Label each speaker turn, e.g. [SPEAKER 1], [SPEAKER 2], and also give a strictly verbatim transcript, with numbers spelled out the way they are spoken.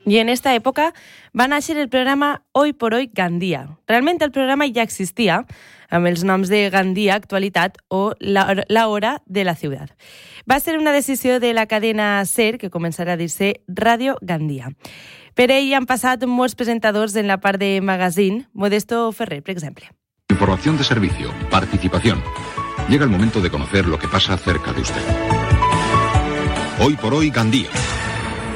[SPEAKER 1] I en esta època va néixer el programa Hoy por Hoy Gandia. Realment el programa ja existia, amb els noms de Gandia, Actualitat o La, la Hora de la Ciutat. Va ser una decisió de la cadena SER, que començarà a dir-se Radio Gandia. Per ell han passat molts presentadors en la part de magazine, Modesto Ferrer, per exemple.
[SPEAKER 2] Información de servicio, participación. Llega el momento de conocer lo que pasa cerca de usted. Hoy por Hoy Gandia.